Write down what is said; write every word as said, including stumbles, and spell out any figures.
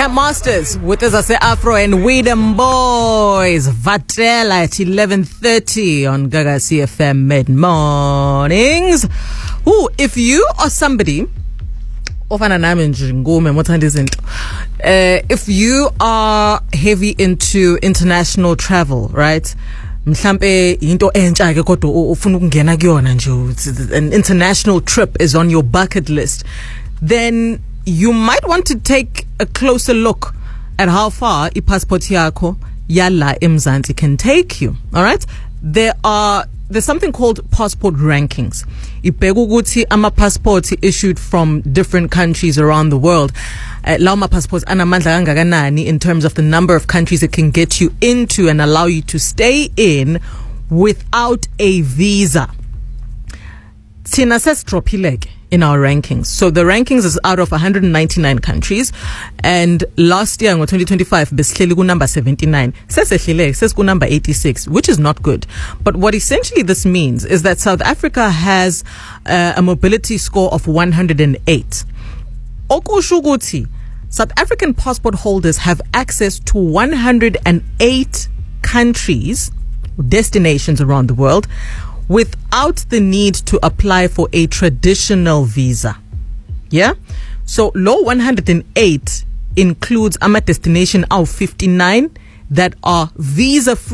Camp Masters with us at Afro and We Them Boys. Vatela at eleven thirty on Gaga C F M Mid Mornings. Ooh, if you are somebody, if you are heavy into international travel, right? Mhlampe into entsha ke kodwa ufuna ukungena kuyona nje, an international trip is on your bucket list, then you might want to take a closer look at how far i-passport yakho yala eMzansi can take you. All right, there are there's something called passport rankings. Ibheka ukuthi ama passports issued from different countries around the world, uh, lawo ma passports anamandla kangakanani in terms of the number of countries it can get you into and allow you to stay in without a visa. Thina sesidrophile in our rankings. So the rankings is out of one hundred ninety-nine countries, and last year in twenty twenty-five besihleli ku number seventy-nine, sesehlile sesku number eighty-six, which is not good. But what essentially this means is that South Africa has uh, a mobility score of one hundred eight. Okusho ukuthi South African passport holders have access to one hundred eight countries, destinations around the world, without the need to apply for a traditional visa. Yeah? So law one hundred eight includes ama destination of fifty-nine that are visa free.